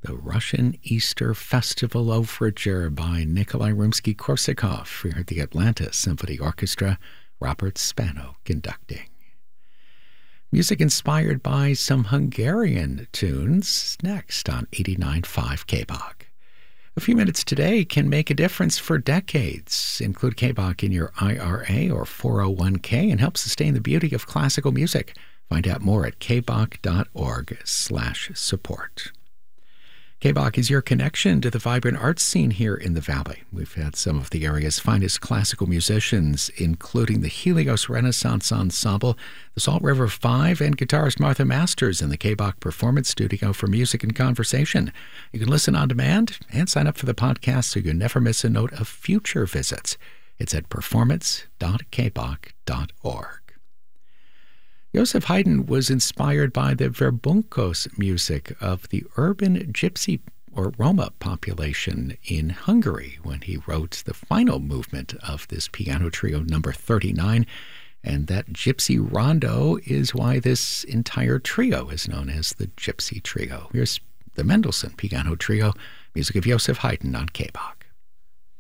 the Russian Easter Festival Overture by Nikolai Rimsky-Korsakov here at the Atlanta Symphony Orchestra, Robert Spano conducting. Music inspired by some Hungarian tunes next on 89.5 KBOK. A few minutes today can make a difference for decades. Include KBOK in your IRA or 401k and help sustain the beauty of classical music. Find out more at kbok.org/support. KBOK is your connection to the vibrant arts scene here in the Valley. We've had some of the area's finest classical musicians, including the Helios Renaissance Ensemble, the Salt River Five, and guitarist Martha Masters in the KBOK Performance Studio for music and conversation. You can listen on demand and sign up for the podcast so you never miss a note of future visits. It's at performance.kbok.org. Joseph Haydn was inspired by the Verbunkos music of the urban gypsy or Roma population in Hungary when he wrote the final movement of this piano trio number 39. And that gypsy rondo is why this entire trio is known as the Gypsy Trio. Here's the Mendelssohn Piano Trio, music of Joseph Haydn on KBOK.